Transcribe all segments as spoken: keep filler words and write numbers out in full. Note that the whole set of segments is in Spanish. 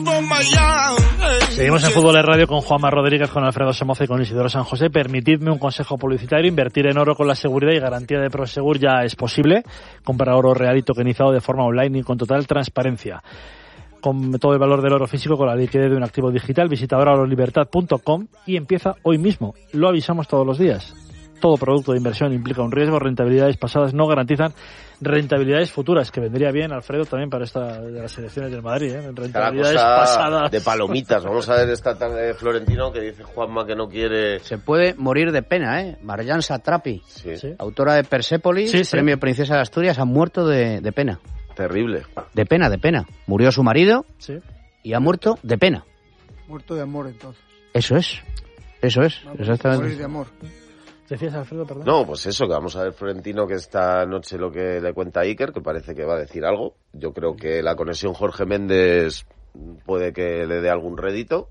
Seguimos en Fútbol de Radio con Juanma Rodríguez, con Alfredo Somoza y con Isidoro San José. Permitidme un consejo publicitario: invertir en oro con la seguridad y garantía de Prosegur ya es posible. Comprar oro real y tokenizado de forma online y con total transparencia. Con todo el valor del oro físico con la liquidez de un activo digital. Visita ahora orolibertad punto com y empieza hoy mismo. Lo avisamos todos los días. Todo producto de inversión implica un riesgo. Rentabilidades pasadas no garantizan rentabilidades futuras, que vendría bien, Alfredo, también para esta de las elecciones del Madrid, ¿eh? Rentabilidades pasadas de palomitas. Vamos a ver esta tarde Florentino, que dice Juanma que no quiere. Se puede morir de pena, ¿eh? Marjan Satrapi, sí. ¿Sí? Autora de Persépolis, sí, sí. Premio Princesa de Asturias, ha muerto de, de pena. Terrible. De pena, de pena. Murió su marido, sí. Y ha muerto de pena. Muerto de amor, entonces. Eso es. Eso es. Vamos, exactamente. Morir de amor. ¿Decías, Alfredo, perdón? No, pues eso, que vamos a ver Florentino, que esta noche lo que le cuenta a Iker, que parece que va a decir algo. Yo creo que la conexión Jorge Méndez puede que le dé algún rédito,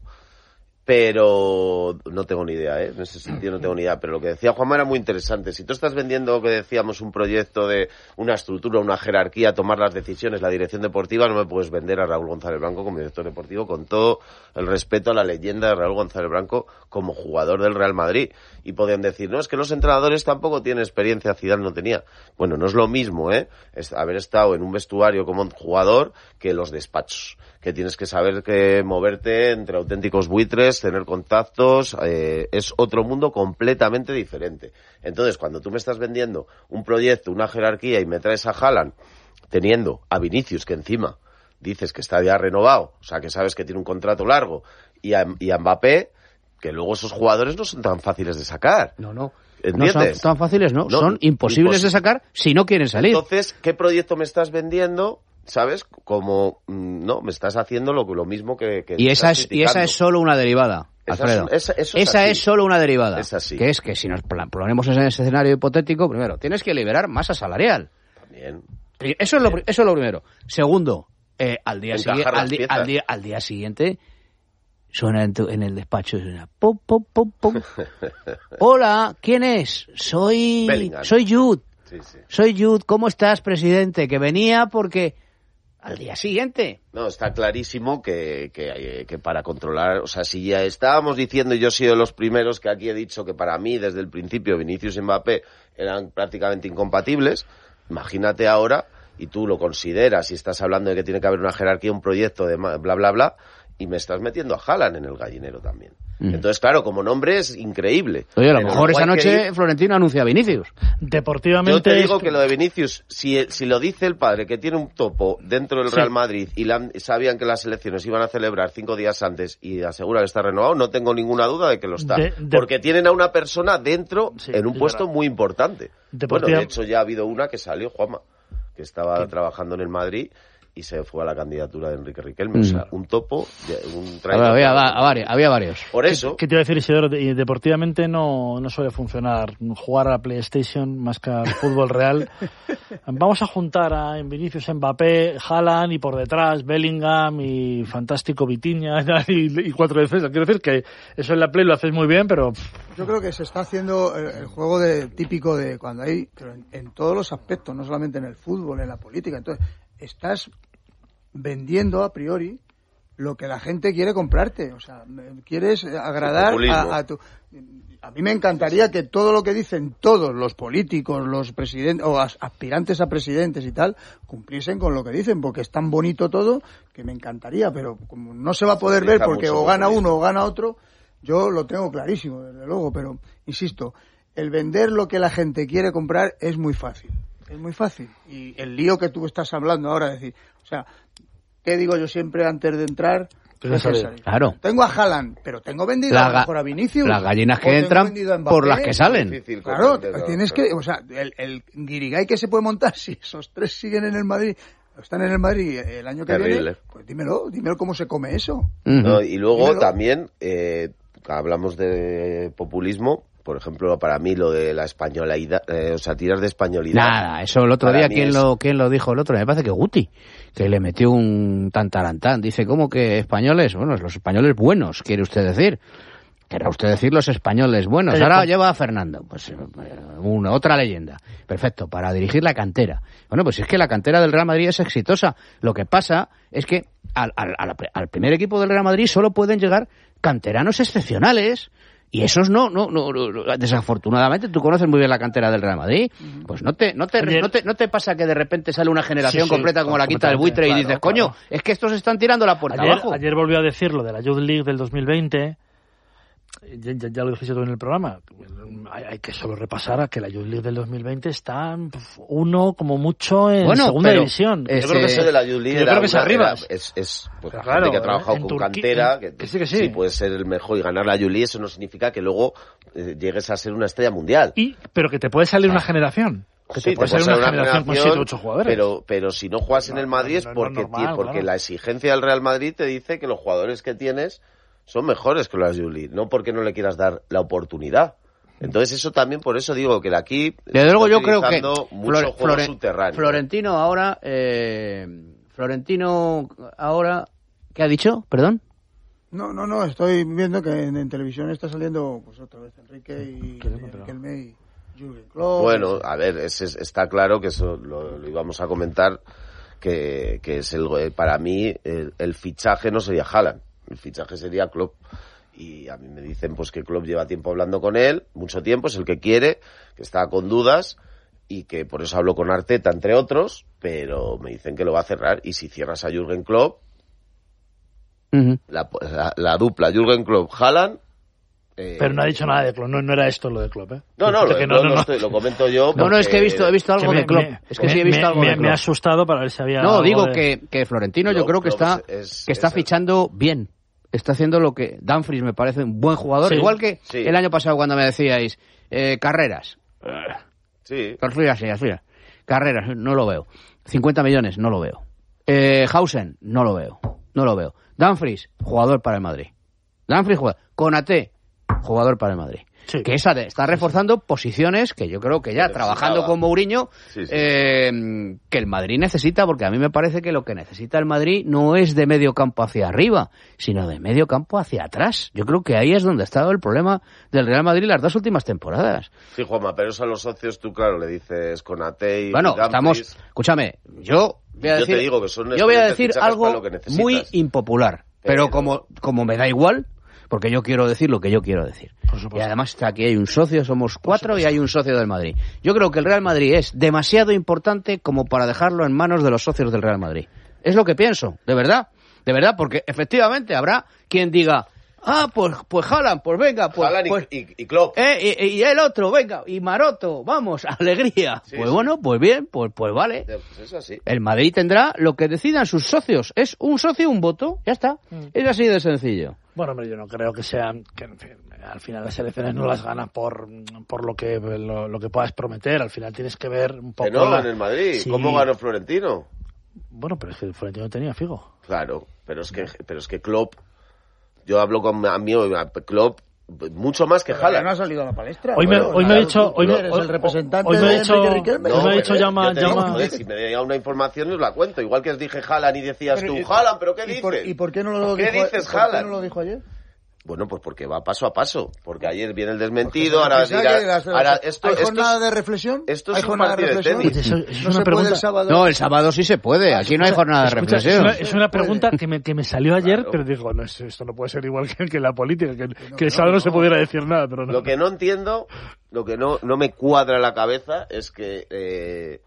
pero no tengo ni idea, ¿eh? En ese sentido no tengo ni idea. Pero lo que decía Juanma era muy interesante. Si tú estás vendiendo, lo que decíamos, un proyecto de una estructura, una jerarquía, tomar las decisiones, la dirección deportiva, no me puedes vender a Raúl González Blanco como director deportivo, con todo el respeto a la leyenda de Raúl González Blanco como jugador del Real Madrid. Y podían decir, no, es que los entrenadores tampoco tienen experiencia, Zidane no tenía. Bueno, no es lo mismo, ¿eh? Es haber estado en un vestuario como jugador que los despachos, que tienes que saber que moverte entre auténticos buitres, tener contactos, eh, es otro mundo completamente diferente. Entonces, cuando tú me estás vendiendo un proyecto, una jerarquía, y me traes a Haaland, teniendo a Vinicius, que encima dices que está ya renovado, o sea, que sabes que tiene un contrato largo, y a, y a Mbappé, que luego esos jugadores no son tan fáciles de sacar. No, no. ¿Entiendes? No son tan fáciles, no. no son imposibles impos- de sacar si no quieren salir. Entonces, ¿qué proyecto me estás vendiendo? ¿Sabes? Como, no, me estás haciendo lo, lo mismo que, que y esa es Y esa es solo una derivada, Alfredo. Esa, es, esa es solo una derivada. Es así. Que es que si nos ponemos en ese escenario hipotético, primero, tienes que liberar masa salarial. También. Eso es lo, eso es lo primero. Segundo, eh, al, día sigui- al, di- al, día, al día siguiente suena en, tu, en el despacho, suena pum, pum, pum, pum. Hola, ¿quién es? Soy Bellingham. Soy Jude. Sí, sí. Soy Jude, ¿cómo estás, presidente? Que venía porque al día siguiente. No, está clarísimo que, que, que para controlar, o sea, si ya estábamos diciendo, y yo he sido de los primeros que aquí he dicho que para mí desde el principio Vinicius y Mbappé eran prácticamente incompatibles, imagínate ahora, y tú lo consideras y estás hablando de que tiene que haber una jerarquía, un proyecto de bla, bla, bla, y me estás metiendo a Haaland en el gallinero también. Mm. Entonces, claro, como nombre es increíble. Oye, a lo mejor esa noche ir... Florentino anuncia a Vinicius. Deportivamente... Yo te digo que... que lo de Vinicius, si, si lo dice el padre, que tiene un topo dentro del Real sí. Madrid y la, sabían que las elecciones iban a celebrar cinco días antes y asegura que está renovado, no tengo ninguna duda de que lo está. De, de... Porque tienen a una persona dentro sí, en un puesto verdad. Muy importante. Deportiva... Bueno, de hecho ya ha habido una que salió, Juanma, que estaba ¿Qué? trabajando en el Madrid y se fue a la candidatura de Enrique Riquelme. Mm. O sea, un topo, un traidor. Había, había, había varios. Por eso... ¿Qué, qué te iba a decir, Isidoro? Deportivamente no, no suele funcionar jugar a la PlayStation más que al fútbol real. Vamos a juntar a Vinicius, Mbappé, Haaland y por detrás Bellingham y fantástico Vitinha y, y cuatro defensas. Quiero decir que eso en la Play lo haces muy bien, pero... Yo creo que se está haciendo el, el juego de, típico de cuando hay... Pero en, en todos los aspectos, no solamente en el fútbol, en la política. Entonces, estás vendiendo a priori lo que la gente quiere comprarte, o sea, quieres agradar a, a tu... A mí me encantaría que todo lo que dicen todos los políticos, los presidentes o aspirantes a presidentes y tal, cumpliesen con lo que dicen, porque es tan bonito todo que me encantaría, pero como no se va a poder ver porque o gana uno o gana otro, yo lo tengo clarísimo, desde luego, pero insisto, el vender lo que la gente quiere comprar es muy fácil. Es muy fácil. Y el lío que tú estás hablando ahora, es decir, o sea, ¿qué digo yo siempre antes de entrar? Claro. Tengo a Haaland, pero tengo vendido a, mejor a Vinicius. Las gallinas que entran por las que salen. Claro, tienes que, o sea, el, el guirigay que se puede montar si esos tres siguen en el Madrid, están en el Madrid el año que Terrible. viene, pues dímelo, dímelo cómo se come eso. Uh-huh. No, y luego dímelo. También, eh, hablamos de populismo. Por ejemplo, para mí lo de la españolidad, eh, o sea, tiras de españolidad. Nada, eso el otro día, ¿quién, es... lo, ¿quién lo dijo el otro día? Me parece que Guti, que le metió un tantarantán. Dice, ¿cómo que españoles? Bueno, los españoles buenos, quiere usted decir. querrá usted decir los españoles buenos. Eh, Ahora con... lleva a Fernando, pues una otra leyenda. Perfecto, para dirigir la cantera. Bueno, pues es que la cantera del Real Madrid es exitosa. Lo que pasa es que al, al, al, al primer equipo del Real Madrid solo pueden llegar canteranos excepcionales. Y esos no, no, no, no, desafortunadamente, tú conoces muy bien la cantera del Real Madrid, pues no te, no te, Ayer, no te, no te pasa que de repente sale una generación sí, sí, completa como la quinta del buitre claro, y dices, coño, claro. es que estos están tirando la puerta ayer, abajo. Ayer volvió a decir lo de la Youth League del dos mil veinte, ya, ya, ya lo dijiste tú en el programa, hay, hay que solo repasar a que la Youth League del dos mil veinte está uno como mucho en bueno, segunda división. Ese, yo creo que eso de la Youth League yo creo que es arriba. Es, es pues, claro, gente que ha trabajado con Turquía, cantera, que, que, sí, que sí. sí puede ser el mejor y ganar la Youth League, eso no significa que luego eh, llegues a ser una estrella mundial. Y, pero que te puede salir una generación. Que sí, te puede salir una, una generación con siete o ocho jugadores. Pero, pero si no juegas no, en el Madrid es porque, no, no, normal, porque claro. la exigencia del Real Madrid te dice que los jugadores que tienes son mejores que los Youth League, no porque no le quieras dar la oportunidad. Entonces eso también, por eso digo que de aquí desde luego yo creo que mucho juego Flore, subterráneo. Florentino ahora eh, Florentino ahora ¿qué ha dicho? Perdón. No, no, no, estoy viendo que en, en televisión está saliendo pues otra vez Enrique y Riquelme y Jürgen Klopp. Bueno, a ver, es, es, está claro que eso lo, lo íbamos a comentar, que, que es el para mí el, el fichaje no sería Haaland. El fichaje sería Klopp. Y a mí me dicen pues que Klopp lleva tiempo hablando con él, mucho tiempo, es el que quiere, que está con dudas y que por eso habló con Arteta, entre otros, pero me dicen que lo va a cerrar. Y si cierras a Jürgen Klopp, uh-huh. la, la, la dupla Jürgen Klopp-Haaland... Eh, pero no ha dicho nada de Klopp, no, no era esto lo de Klopp, ¿eh? No, no, lo, que no, no, no, no. Estoy, lo comento yo. No, no, es que he visto, he visto algo me, de Klopp. Me, es que me, sí he visto me, algo me, de Klopp. Me ha asustado para ver si había... No, digo de... que, que Florentino Klopp, yo creo que Klopp está, es, es, que está es fichando el... bien. Está haciendo lo que... Dumfries me parece un buen jugador. Sí, igual que sí. el año pasado cuando me decíais, eh, carreras. Sí. Carreras, sí, así. Carreras, no lo veo. cincuenta millones, no lo veo. Eh, Hausen, no lo veo. No lo veo. Dumfries, jugador para el Madrid. Dumfries, jugador. Konaté, jugador para el Madrid. Sí. Que esa de, está reforzando posiciones que yo creo que ya trabajando con Mourinho sí, sí. Eh, que el Madrid necesita, porque a mí me parece que lo que necesita el Madrid no es de medio campo hacia arriba, sino de medio campo hacia atrás. Yo creo que ahí es donde ha estado el problema del Real Madrid las dos últimas temporadas. Sí, Juanma, pero eso a los socios tú, claro, le dices Konaté y bueno, Dumfries. Estamos, escúchame, yo voy a decir, yo te digo que son yo voy a decir algo muy impopular, pero, pero como, como me da igual, porque yo quiero decir lo que yo quiero decir. Y además aquí hay un socio, somos cuatro y hay un socio del Madrid. Yo creo que el Real Madrid es demasiado importante como para dejarlo en manos de los socios del Real Madrid. Es lo que pienso, de verdad. De verdad, porque efectivamente habrá quien diga, ah, pues pues Haaland, pues venga, pues... Haaland pues, y, y, y Klopp. Eh, y, y el otro, venga, y Maroto, vamos, alegría. Sí, pues sí. bueno, pues bien, pues pues vale. Pues eso así. El Madrid tendrá lo que decidan sus socios. Es un socio, un voto, ya está. Mm. Es así de sencillo. Bueno, hombre, yo no creo que sean... Que, en fin, al final las elecciones no las ganas por, por lo que lo, lo que puedas prometer. Al final tienes que ver un poco... Que no, la... en el Madrid. Sí. ¿Cómo ganó Florentino? Bueno, pero es que Florentino tenía Figo. Claro, pero es que, pero es que Klopp... Yo hablo con a mí, Klopp, mucho más que Haaland. No ha salido a la palestra. Hoy me, bueno, hoy me ha dicho... Hoy me, eres el representante hoy me ha de dicho, Enrique Riquelme. No, hoy me ha dicho llama... Digo, llama... joder, si me llega una información os la cuento. Igual que os dije Haaland y decías pero, tú, Haaland, ¿pero qué ¿y dices? Por, ¿Y por qué no lo ¿Qué dijo, dices, ¿por Haaland? qué no lo dijo ayer? Bueno, pues porque va paso a paso. Porque ayer viene el desmentido, ahora... Pues dirá, las, ahora esto, ¿Hay esto jornada es, de reflexión? Esto es ¿Hay un jornada partido de de reflexión? tenis. Eso, eso es no una se pregunta... puede el sábado... No, el sábado sí se puede. Aquí no hay jornada Escucha, de reflexión. Es una, es una pregunta que me, que me salió ayer, Claro. pero digo, no, esto no puede ser igual que, que la política, que, no, que el no, sábado no, no se pudiera decir nada. Pero no. Lo que no entiendo, lo que no, no me cuadra en la cabeza es que eh,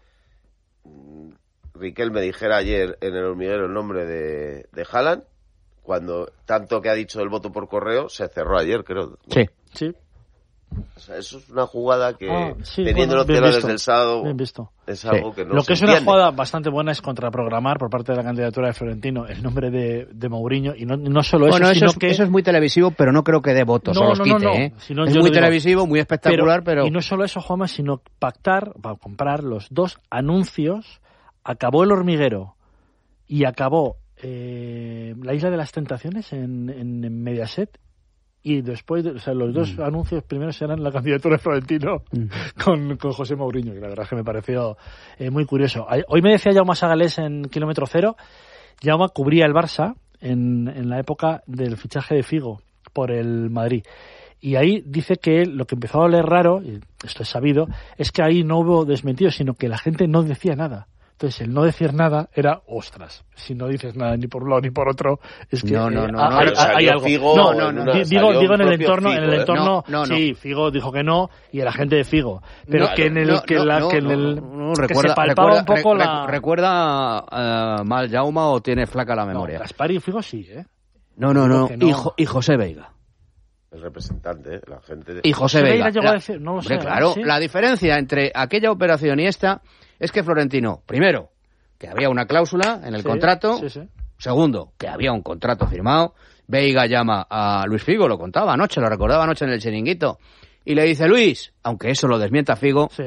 Riquelme dijera ayer en el hormiguero el nombre de, de Haaland, cuando tanto que ha dicho el voto por correo se cerró ayer, creo. Sí. Sí. O sea, eso es una jugada que, ah, sí, teniéndolo bueno, cerrado visto, desde el sábado, bien visto. es algo sí. que no Lo se que es entiende. una jugada bastante buena es contraprogramar por parte de la candidatura de Florentino el nombre de, de Mourinho, y no, no solo eso, bueno, eso sino es, que... eso es muy televisivo, pero no creo que dé votos no, o los no, quite, no, no. ¿eh? Si no, es yo muy lo digo. televisivo, muy espectacular, pero... pero... Y no solo eso, Juanma, sino pactar, para comprar los dos anuncios. Acabó El Hormiguero y acabó eh, La Isla de las Tentaciones en, en, en Mediaset. Y después, o sea, los dos mm. anuncios primeros eran la candidatura de Florentino mm. con, con José Mourinho, que la verdad es que me pareció eh, muy curioso. Hoy me decía Jaume Sagalés en Kilómetro Cero, Jaume cubría el Barça en, en la época del fichaje de Figo por el Madrid. Y ahí dice que lo que empezó a oler raro, y esto es sabido, es que ahí no hubo desmentido, sino que la gente no decía nada. Entonces, el no decir nada era, ostras, si no dices nada ni por un lado ni por otro, es que no, no, no, eh, no, hay, no, hay, hay algo. Figo, no, no, no, una, digo, digo en el entorno, Figo, en el entorno, no, no, no. sí, Figo dijo que no, y el agente de Figo, pero no, que en el, no, que no, la, no, que en no, el, no, no, que recuerda, se palpaba recuerda, un poco re, la... ¿Recuerda uh, mal Jaume o tiene flaca la memoria? No, Gaspar y Figo sí, ¿eh? No, no, no, no. Y, jo, y José Veiga. El representante, la gente... De... Y José Veiga. Llegó la, a decir, no lo sé, claro, ¿sí? La diferencia entre aquella operación y esta es que Florentino, primero, que había una cláusula en el sí, contrato. Sí, sí. Segundo, que había un contrato firmado. Veiga llama a Luis Figo, lo contaba anoche, lo recordaba anoche en el chiringuito, y le dice, Luis, aunque eso lo desmienta Figo, Sí.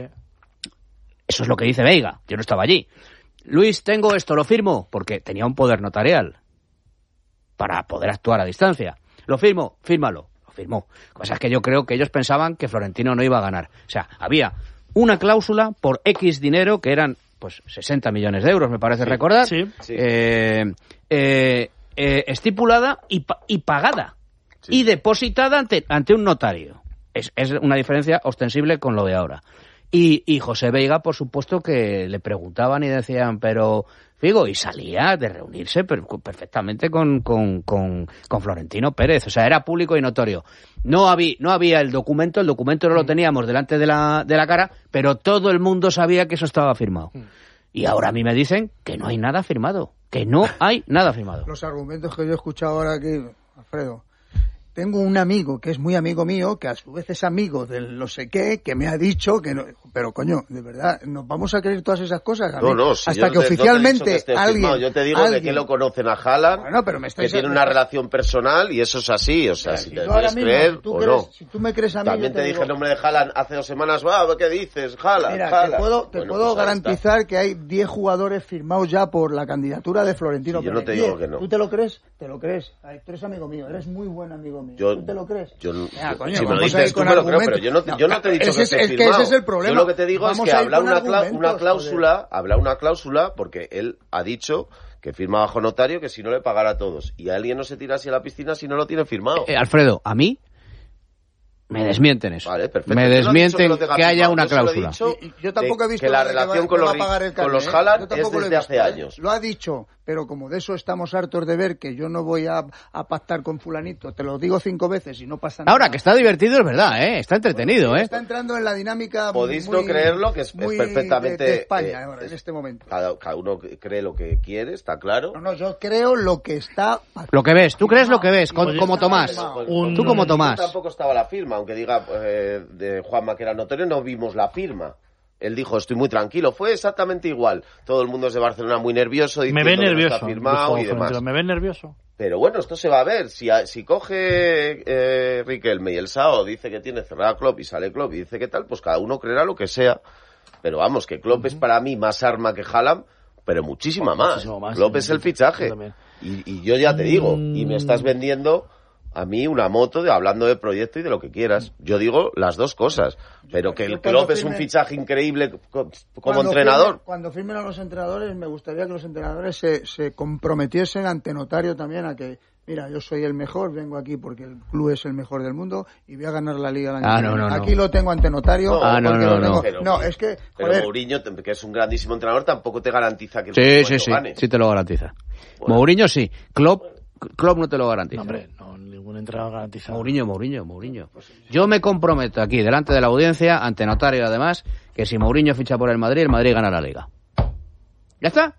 eso es lo que dice Veiga, yo no estaba allí. Luis, tengo esto, lo firmo, porque tenía un poder notarial para poder actuar a distancia. Lo firmo, fírmalo. Lo firmó. Lo que pasa es que yo creo que ellos pensaban que Florentino no iba a ganar. O sea, había una cláusula por X dinero, que eran pues sesenta millones de euros, me parece sí, recordar, sí. Eh, eh, eh, estipulada y, pa y pagada sí. y depositada ante, ante un notario. Es, es una diferencia ostensible con lo de ahora. Y, y José Veiga, por supuesto, que le preguntaban y decían, pero Figo, y salía de reunirse per perfectamente con, con, con, con Florentino Pérez. O sea, era público y notorio. No había, no había el documento, el documento no lo teníamos delante de la, de la cara, pero todo el mundo sabía que eso estaba firmado. Y ahora a mí me dicen que no hay nada firmado, que no hay nada firmado. Los argumentos que yo he escuchado ahora aquí, Alfredo... Tengo un amigo que es muy amigo mío, que a su vez es amigo del no sé qué, que me ha dicho que no... Pero, coño, de verdad, ¿nos vamos a creer todas esas cosas? A no, mí, no, si hasta yo que te, oficialmente no te he alguien... Yo te digo alguien, de que lo conocen a Haaland, bueno, pero me que tiene una relación personal y eso es así. O sea, si, si te puedes creer mismo, si o crees, no. Si tú me crees a mí, También te, te dije digo, el nombre de Haaland hace dos semanas. Ah, ¿qué dices? Haaland, Mira, Haaland. te puedo, te bueno, puedo pues garantizar que hay diez jugadores firmados ya por la candidatura de Florentino sí, yo no Pérez. te digo que no. ¿Tú te lo crees? Te lo crees. Ay, tú eres amigo mío, eres muy buen amigo mío. Yo, ¿Tú te lo crees? Yo, Ah, coño, si me lo vamos a dices ir tú con me lo creo, argumentos. pero yo no, No, yo no te he dicho ese que es, esté es que firmado. ese es el problema. Yo lo que te digo Vamos es que a ir habla con una, cla argumentos, una cláusula, habla una cláusula porque él ha dicho que firma bajo notario que si no le pagara a todos. Y alguien no se tira así a la piscina si no lo tiene firmado. Eh, Alfredo, a mí me desmienten eso. Vale, perfecto. Me desmienten no que, que haya firmado. una yo cláusula. Y, y yo tampoco he visto que la que relación va, con, que los, va a pagar el carnet, con los ¿eh? Haaland Yo es tampoco lo he desde visto, hace ¿eh? años. Lo ha dicho, pero como de eso estamos hartos de ver que yo no voy a, a pactar con fulanito, te lo digo cinco veces y no pasa nada. Ahora, que está divertido es verdad, ¿eh? Está entretenido, ¿eh? Está entrando en la dinámica Podéis muy, no creerlo, que es, muy es perfectamente... de, de España eh, ahora, es, en este momento. Cada, cada uno cree lo que quiere, está claro. No, no, yo creo lo que está... Lo que ves, tú crees lo que ves, con, Oye, como Tomás. un- Tú como Tomás. Tampoco estaba la firma, aunque diga eh, de Juanma que era notorio, no vimos la firma. Él dijo, estoy muy tranquilo. Fue exactamente igual. Todo el mundo es de Barcelona muy nervioso. Me diciendo ve que no nervioso. está firmado dijo y demás. Florentino, me ve nervioso. Pero bueno, esto se va a ver. Si, si coge eh, Riquelme y el Sao dice que tiene cerrada Klopp y sale Klopp y dice que tal, pues cada uno creerá lo que sea. Pero vamos, que Klopp uh-huh. es para mí más arma que Haaland, pero muchísima más. Muchísimo más. Klopp sí, es el sí, fichaje. Y, y yo ya te digo, y me estás vendiendo a mí una moto de hablando de proyecto y de lo que quieras. Yo digo las dos cosas. Pero que el Klopp es un fichaje increíble como cuando entrenador. Firme, cuando firmen a los entrenadores, me gustaría que los entrenadores se, se comprometiesen ante notario también a que, mira, yo soy el mejor, vengo aquí porque el club es el mejor del mundo y voy a ganar la liga el año ah, que no, viene. no, Aquí no. lo tengo ante notario. No, ah, no, no, lo tengo... no. Pero, no, es que, pero joder, Mourinho, que es un grandísimo entrenador, tampoco te garantiza que el Sí, sí, sí, gane. sí te lo garantiza. Bueno. Mourinho sí, Klopp, Klopp no te lo garantiza. No, hombre, no, ningún entrenador garantizado. Mourinho, Mourinho, Mourinho. Yo me comprometo aquí, delante de la audiencia, ante notario además, que si Mourinho ficha por el Madrid, el Madrid gana la Liga. ¿Ya está?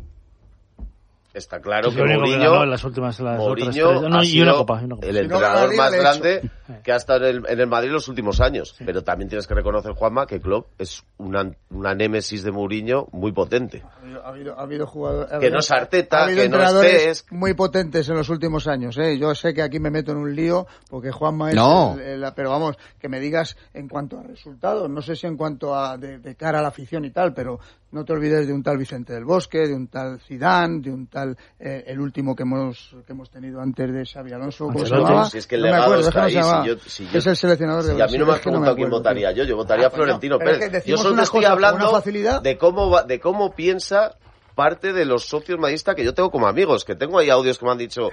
Está claro Es que lo único que Mourinho, ganó en las últimas las otras Mourinho tres. No, ha y sido una copa, y una copa. el Si no entrenador ganaría, más le he grande hecho. que ha estado en el, en el Madrid los últimos años. Sí. Pero también tienes que reconocer, Juanma, que Klopp es una, una némesis de Mourinho muy potente. Ha habido, ha habido, ha habido jugadores... Que no es Arteta, ha habido que no entrenadores estés... muy potentes en los últimos años, ¿eh? Yo sé que aquí me meto en un lío porque Juanma es... No. El, el, pero vamos, que me digas en cuanto a resultados, no sé si en cuanto a de, de cara a la afición y tal, pero no te olvides de un tal Vicente del Bosque, de un tal Zidane, de un tal... Eh, el último que hemos que hemos tenido antes de Xabi Alonso, ¿cómo se llamaba? Si es que el no me legado acuerdo, está ahí, se llama, si yo, si yo, es el seleccionador de si Brasil. a mí no me has es que no preguntado me quién acuerdo, votaría tío. yo, yo votaría Ah, a Florentino pero es Pérez. que Yo solo una te estoy cosa con una hablando facilidad. de cómo va, de cómo piensa parte de los socios madridistas que yo tengo como amigos, que tengo ahí audios que me han dicho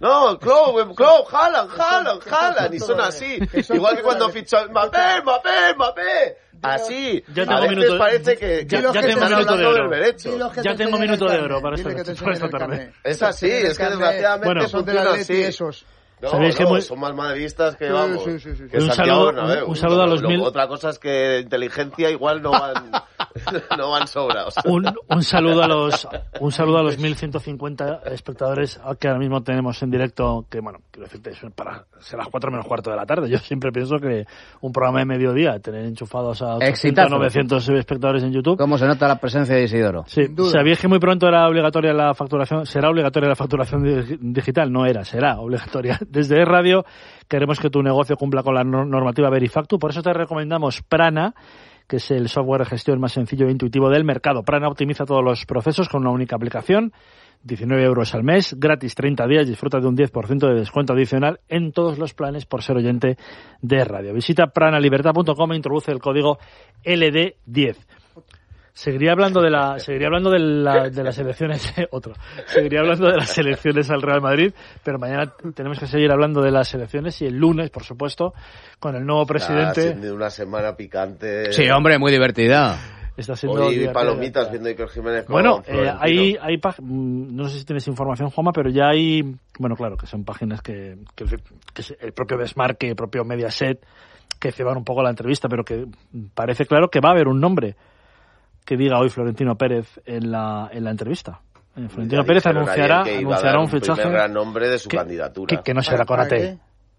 No, Klopp, Klopp, Haaland, Haaland, Haaland, y son así. Igual que cuando fichó Mbappé, Mbappé, Mbappé. Así. Ya tengo a veces minuto, parece que, ya, que ya, ya tengo minuto de oro. Ya tengo minuto de oro para esta, para esta tarde. Es así, es que desgraciadamente bueno, son de la Leti esos. No, ¿Sabéis no, que muy... son más madridistas que sí, vamos. Sí, sí, sí, sí. Que un, Santiago saludo, Bernabéu. un saludo a los Lo, mil... Otra cosa es que inteligencia igual no van, no van sobrados. Un, un saludo a los un saludo a los mil ciento cincuenta espectadores que ahora mismo tenemos en directo, que bueno, quiero decirte, es para ser las cuatro menos cuarto de la tarde. Yo siempre pienso que un programa de mediodía, tener enchufados a ochocientos, novecientos espectadores en YouTube. ¿Cómo se nota la presencia de Isidoro? Sí, sabíais que muy pronto era obligatoria la facturación, será obligatoria la facturación digital, no era, será obligatoria. Desde E-Radio queremos que tu negocio cumpla con la normativa Verifactu, por eso te recomendamos Prana, que es el software de gestión más sencillo e intuitivo del mercado. Prana optimiza todos los procesos con una única aplicación, diecinueve euros al mes, gratis treinta días, disfruta de un diez por ciento de descuento adicional en todos los planes por ser oyente de radio. Visita pranalibertad punto com e introduce el código L D diez. Seguiría hablando de la seguiría hablando de, la, de las elecciones otro seguiría hablando de las elecciones al Real Madrid, pero mañana tenemos que seguir hablando de las elecciones y el lunes, por supuesto, con el nuevo presidente. Ha sido una semana picante. Sí, hombre, muy divertida. Está siendo hoy palomitas viendo Iker Jiménez con bueno, eh, hay, hay no sé si tienes información, Juanma, pero ya hay, bueno, claro, que son páginas que, que, que el propio Desmarque, el propio Mediaset, que ceban un poco la entrevista, pero que parece claro que va a haber un nombre que diga hoy Florentino Pérez en la en la entrevista. Eh, Florentino Pérez anunciará anunciará un, un fichaje. El gran nombre de su que, candidatura. Que, que no será Konaté.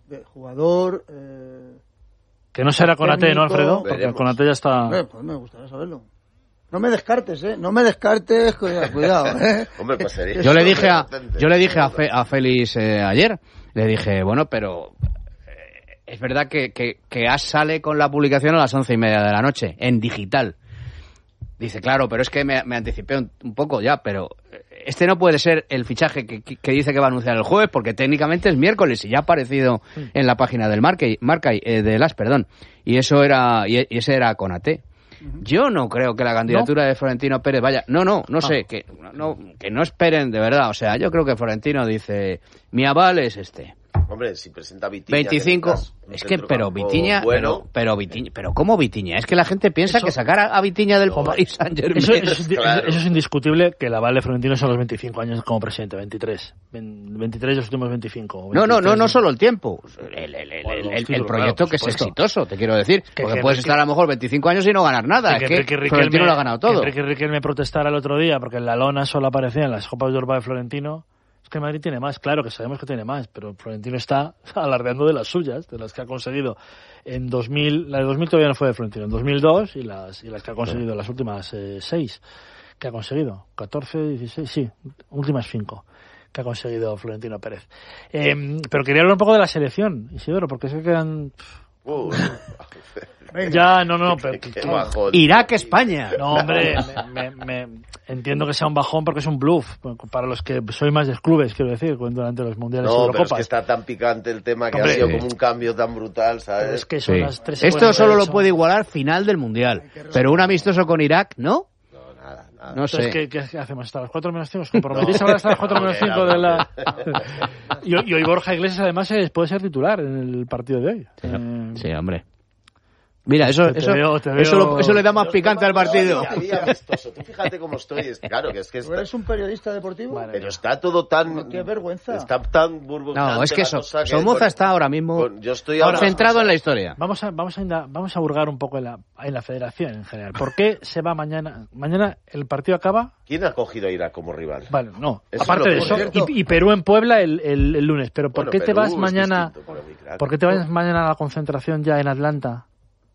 Jugador. Eh, que no será Konaté, ¿no, Alfredo? Porque veremos. Konaté ya está. Eh, pues me gustaría saberlo. No me descartes, ¿eh? No me descartes, cuidado, cuidado ¿eh? Hombre, pues sería. Yo le dije a, yo le dije a, Fe, a Félix eh, ayer, le dije, bueno, pero eh, es verdad que, que, que As sale con la publicación a las once y media de la noche, en digital. Dice, claro, pero es que me, me anticipé un, un poco ya, pero este no puede ser el fichaje que, que dice que va a anunciar el jueves, porque técnicamente es miércoles y ya ha aparecido sí. en la página del Marca, Marca eh, de Las, perdón, y eso era y, y ese era Konaté. Uh-huh. Yo no creo que la candidatura ¿No? de Florentino Pérez vaya, no, no, no ah. sé, que no, que no esperen de verdad, o sea, yo creo que Florentino dice, mi aval es este. Hombre, si presenta Vitinha... veinticinco, es que, pero Vitinha... Bueno. Pero, pero Vitinha, pero ¿cómo Vitinha? Es que la gente piensa eso, que sacar a, a Vitinha del no, Paris Saint-Germain... Eso, eso, claro. eso es indiscutible, que la aval de Florentino son los veinticinco años como presidente, veintitrés. veintitrés los últimos veinticinco. No, no, no, no solo el tiempo, el, el, el, el, el, el proyecto claro, que es exitoso, te quiero decir. Que, porque que puedes Enrique, estar a lo mejor veinticinco años y no ganar nada, que, es que, que Florentino me, lo ha ganado todo. Que Enrique Riquelme protestara el otro día porque en la lona solo aparecían las Copas de Europa de Florentino... que Madrid tiene más, claro que sabemos que tiene más, pero Florentino está alardeando de las suyas, de las que ha conseguido en dos mil, la de dos mil todavía no fue de Florentino, en dos mil dos y las y las que ha conseguido las últimas eh, seis que ha conseguido, catorce, dieciséis, sí, últimas cinco que ha conseguido Florentino Pérez. Eh, pero quería hablar un poco de la selección, Isidoro, porque sé que quedan... Uh. Ya, no, no, pero... Qué, qué bajón. Irak, España. No, hombre, me, me, me, entiendo que sea un bajón porque es un bluff. Para los que soy más de clubes, quiero decir, durante los mundiales y Eurocopas. No, pero es que está tan picante el tema que hombre, ha sido sí. como un cambio tan brutal, ¿sabes? Es que son sí. las tres Esto solo lo puede igualar final del Mundial. Pero un amistoso con Irak, ¿no? No sé. ¿qué, ¿Qué hacemos? ¿Hasta las cuatro menos cinco? ¿Os comprometís no. ahora hasta las cuatro menos cinco de la...? y, y hoy Borja Iglesias además es, puede ser titular en el partido de hoy. Sí, eh... sí hombre. Mira, eso te eso, veo, te veo... eso, lo, eso le da más picante al partido. Tú fíjate cómo estoy. Claro, que es que está... ¿Eres un periodista deportivo? Vale, pero está todo tan... ¡Qué vergüenza! Está tan burbujante. No, es que, so, que Somoza con... está ahora mismo con... yo estoy ahora centrado en la historia. Vamos a vamos a vamos a hurgar un poco en la en la federación en general. ¿Por qué se va mañana? Mañana el partido acaba... ¿Quién ha cogido a Irak como rival? Vale, no. Eso aparte de eso, y, y Perú en Puebla el, el, el lunes. Pero ¿por bueno, qué Perú te vas mañana? Distinto, ¿Por qué te vas mañana a la concentración ya en Atlanta?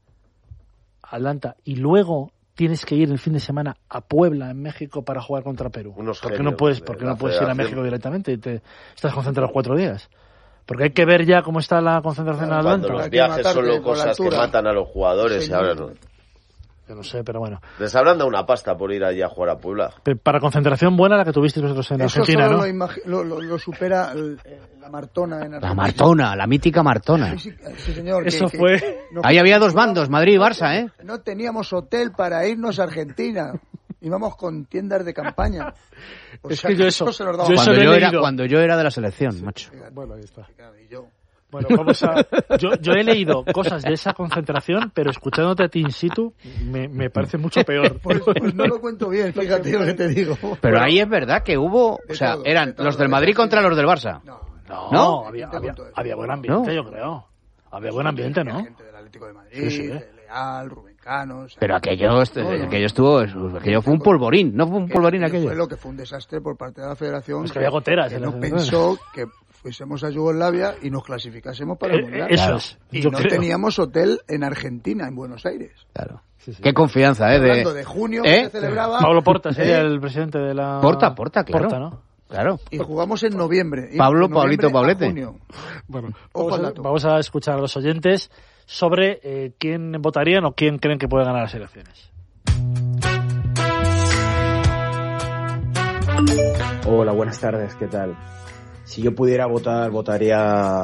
Atlanta, y luego tienes que ir el fin de semana a Puebla, en México, para jugar contra Perú. Unos ¿Por qué no puedes, porque no puedes ir a México directamente y te estás concentrado cuatro días? Porque hay que ver ya cómo está la concentración en Atlanta. Cuando los viajes son solo cosas que matan a los jugadores sí, y ahora no. Yo no sé, pero bueno. Les habrán dado una pasta por ir allí a jugar a Puebla. Pero para concentración buena la que tuvisteis vosotros en Eso Argentina, solo ¿no? Lo, imagi- lo, lo, lo supera el, la Martona en Argentina. La Martona, la mítica Martona. Sí, sí, señor. Eso que, fue... Que no, ahí había dos bandos, Madrid y Barça, ¿eh? No teníamos hotel para irnos a Argentina. íbamos con tiendas de campaña. O es sea, que yo eso, se nos daba yo eso cuando, lo yo he era, leído. cuando yo era de la selección, macho. Fíjate, Bueno, ahí está. fíjate, y yo. Bueno, vamos a... Yo, yo he leído cosas de esa concentración, pero escuchándote a ti in situ me, me parece mucho peor. Pues, pues no lo cuento bien, fíjate lo que te digo. Pero Bueno, ahí es verdad que hubo, de o sea, todo, eran de todo, los del de Madrid todo. contra los del Barça. No, No, ¿No? Había, Gente había, con todo eso. había buen ambiente, ¿No? yo creo. Había buen ambiente, ¿no? Gente del Atlético de Madrid, Sí, sí. de Leal, Rubén Cano... o sea, Pero aquello, este- no, no. aquello estuvo, aquello fue un polvorín, no fue un que- polvorín que aquello. Fue lo que fue un desastre por parte de la Federación. Es que había goteras que en no las- pensó que fuésemos a Yugoslavia y nos clasificásemos para el Eh, Mundial. eso Claro. es. Y Yo no creo. teníamos hotel en Argentina, en Buenos Aires. Claro. Sí, sí. Qué confianza, ¿eh? Hablando De, de junio, ¿Eh? que se celebraba... Pablo Porta sería ¿eh? el presidente de la... Porta, Porta, claro. Porta, ¿no? Claro. Y jugamos en noviembre. y Pablo de noviembre Pablito a Pablete. junio. Bueno, Ojo vamos al a, dato. vamos a escuchar a los oyentes sobre eh, quién votarían o quién creen que puede ganar las elecciones. Hola, buenas tardes, ¿qué tal? Si yo pudiera votar, votaría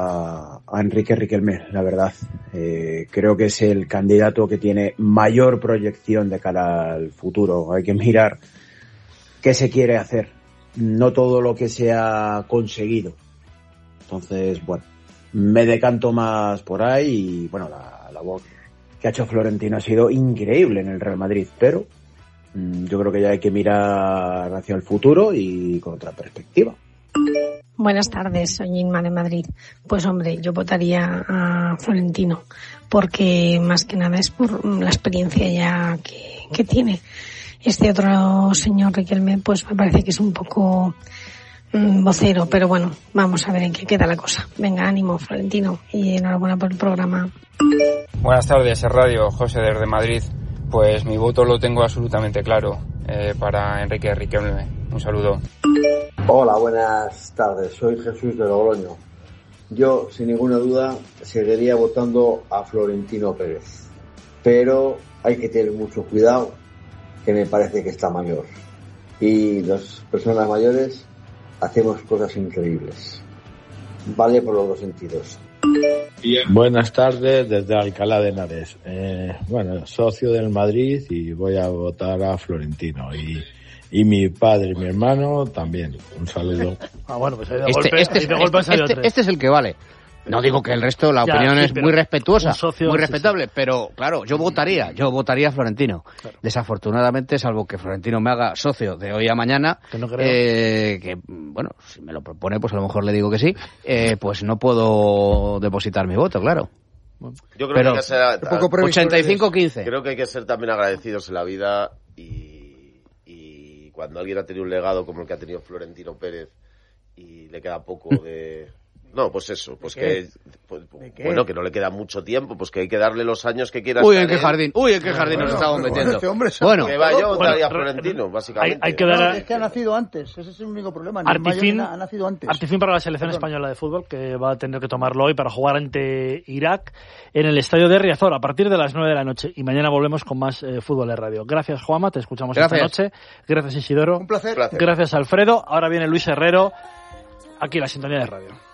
a Enrique Riquelme, la verdad. Eh, creo que es el candidato que tiene mayor proyección de cara al futuro. Hay que mirar qué se quiere hacer, no todo lo que se ha conseguido. Entonces, bueno, me decanto más por ahí y, bueno, la labor que ha hecho Florentino ha sido increíble en el Real Madrid, pero mm, yo creo que ya hay que mirar hacia el futuro y con otra perspectiva. Buenas tardes, soy Inma de Madrid. Pues hombre, yo votaría a Florentino, porque más que nada es por la experiencia ya que, que tiene. Este otro señor Riquelme, pues me parece que es un poco mmm, vocero, pero bueno, vamos a ver en qué queda la cosa. Venga, ánimo, Florentino, y enhorabuena por el programa. Buenas tardes, es Radio, José desde Madrid. Pues mi voto lo tengo absolutamente claro eh, para Enrique Riquelme. Un saludo. Hola, buenas tardes. Soy Jesús de Logroño. Yo, sin ninguna duda, seguiría votando a Florentino Pérez. Pero hay que tener mucho cuidado, que me parece que está mayor. Y las personas mayores hacemos cosas increíbles. Vale por los dos sentidos. Buenas tardes desde Alcalá de Henares. Eh, bueno, socio del Madrid y voy a votar a Florentino. Y, y mi padre y mi hermano también. Un saludo. Ah, bueno, pues ahí de Este, golpe, este, ahí de es- golpe han salido este- tres. este es el que vale. No digo que el resto, la Ya, opinión sí, es pero muy respetuosa, un socio, muy sí, respetable, pero claro, yo votaría, yo votaría a Florentino. Claro. Desafortunadamente, salvo que Florentino me haga socio de hoy a mañana, Que no creo. eh, que bueno, si me lo propone, pues a lo mejor le digo que sí, eh, pues no puedo depositar mi voto, claro. Yo creo Pero- que hay que ser, Un poco previsores. ochenta y cinco quince. creo que hay que ser también agradecidos en la vida y, y cuando alguien ha tenido un legado como el que ha tenido Florentino Pérez y le queda poco de... No, pues eso, pues ¿De que... qué? pues, ¿De qué? bueno, que no le queda mucho tiempo, pues que hay que darle los años que quiera. Uy, en estar qué él. jardín, uy, en qué jardín Bueno, nos estamos pero bueno, metiendo. este hombre sabe Bueno, Que va, yo votaría a Bueno, Florentino, básicamente. hay- hay que dar No, a- es que ha nacido antes, ese es el único problema. Ni Artifin, mayor ni nada, ha nacido antes. Artifin para la selección Perdón. española de fútbol, que va a tener que tomarlo hoy para jugar ante Irak en el estadio de Riazor a partir de las nueve de la noche. Y mañana volvemos con más eh, Fútbol de Radio. Gracias, Juanma, te escuchamos Gracias. esta noche. Gracias, Isidoro. Un placer. Placer. Gracias, Alfredo. Ahora viene Luis Herrero, aquí en la sintonía de radio.